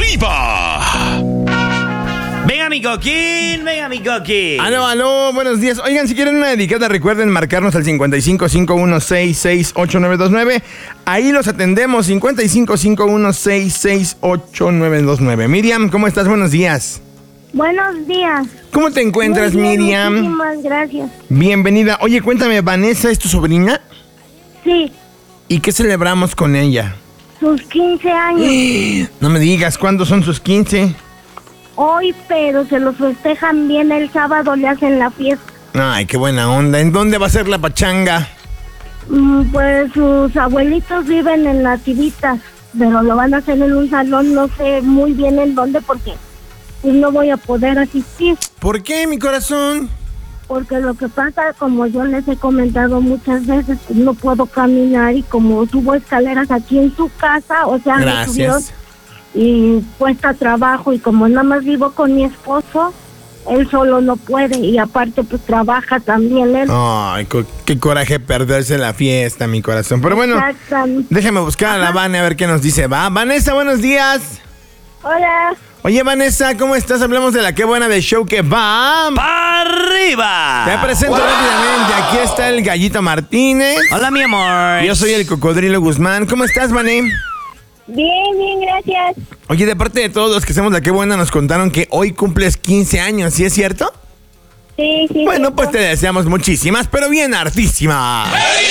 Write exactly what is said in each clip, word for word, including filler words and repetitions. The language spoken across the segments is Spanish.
arriba! Venga mi coquín, venga mi coquín. Aló, aló, buenos días. Oigan, si quieren una dedicada, recuerden marcarnos al cincuenta y cinco, cincuenta y uno, sesenta y seis, ochenta y nueve veintinueve. Ahí los atendemos, cincuenta y cinco, cincuenta y uno, sesenta y seis, ochenta y nueve veintinueve. Miriam, ¿cómo estás? Buenos días. Buenos días. ¿Cómo te encuentras, Muy bien, Miriam? Muchísimas gracias. Bienvenida. Oye, cuéntame, ¿Vanessa es tu sobrina? Sí, ¿Y qué celebramos con ella? sus quince años. No me digas, ¿cuándo son sus quince? Hoy, pero se los festejan bien el sábado, le hacen la fiesta. Ay, qué buena onda. ¿En dónde va a ser la pachanga? Mm, Pues sus abuelitos viven en las Tibitas, pero lo van a hacer en un salón, no sé muy bien en dónde porque pues no voy a poder asistir. ¿Por qué, mi corazón? Porque lo que pasa, como yo les he comentado muchas veces, pues no puedo caminar y como subo escaleras aquí en su casa, o sea, me subieron Gracias. y cuesta trabajo y como nada más vivo con mi esposo, él solo no puede y aparte pues trabaja también él. Ay, co- qué coraje perderse la fiesta, mi corazón. Pero bueno, Exactamente. déjame buscar a la Vane a ver qué nos dice. Va, Vanessa, buenos días. Hola. Oye, Vanessa, ¿cómo estás? Hablamos de la qué buena de show que va. ¡Pa' arriba! Te presento rápidamente. Aquí está el Gallito Martínez. Hola, mi amor. Yo soy el Cocodrilo Guzmán. ¿Cómo estás, Vané? Bien, bien, gracias. Oye, de parte de todos los que hacemos la qué buena, nos contaron que hoy cumples quince años, ¿sí es cierto? Sí, sí. Bueno, pues te deseamos muchísimas, pero bien hartísimas.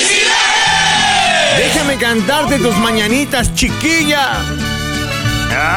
¡Felicidades! Déjame cantarte tus mañanitas, chiquilla.